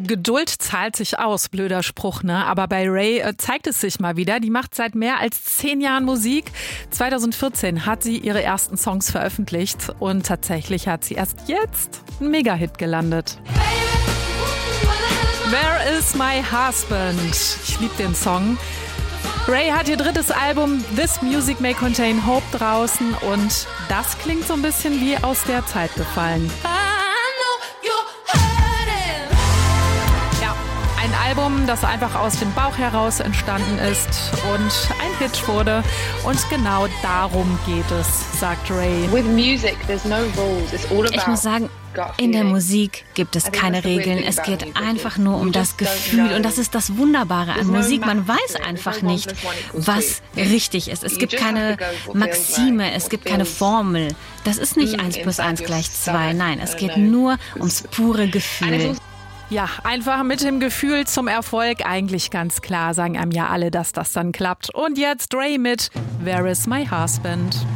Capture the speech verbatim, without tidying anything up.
Geduld zahlt sich aus, blöder Spruch, ne? Aber bei Raye äh, zeigt es sich mal wieder. Die macht seit mehr als zehn Jahren Musik. zweitausendvierzehn hat sie ihre ersten Songs veröffentlicht und tatsächlich hat sie erst jetzt einen Mega-Hit gelandet. Where is my husband? Ich liebe den Song. Raye hat ihr drittes Album This Music May Contain Hope draußen und das klingt so ein bisschen wie aus der Zeit gefallen. Ja, ein Album, das einfach aus dem Bauch heraus entstanden ist und ein Hit wurde. Und genau darum geht es, sagt Raye. With music, there's no rules. It's all about Ich muss sagen, in der Musik gibt es keine Regeln. Es geht einfach nur um das Gefühl. Und das ist das Wunderbare an Musik. Man weiß einfach nicht, was richtig ist. Es gibt keine Maxime, es gibt keine Formel. Das ist nicht eins plus eins gleich zwei. Nein, es geht nur ums pure Gefühl. Ja, einfach mit dem Gefühl zum Erfolg. Eigentlich ganz klar, sagen einem ja alle, dass das dann klappt. Und jetzt Raye mit Where is my husband?